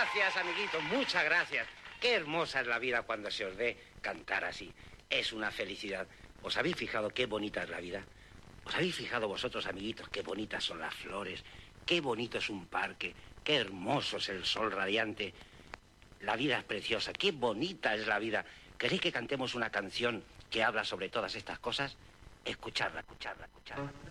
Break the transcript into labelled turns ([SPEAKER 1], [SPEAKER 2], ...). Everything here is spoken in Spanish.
[SPEAKER 1] gracias, amiguitos, muchas gracias. Qué hermosa es la vida cuando se os ve cantar así. Es una felicidad. ¿Os habéis fijado qué bonita es la vida? ¿Os habéis fijado vosotros, amiguitos, qué bonitas son las flores? Qué bonito es un parque. Qué hermoso es el sol radiante. La vida es preciosa. Qué bonita es la vida. ¿Queréis que cantemos una canción que habla sobre todas estas cosas? Escuchadla, escuchadla, escuchadla.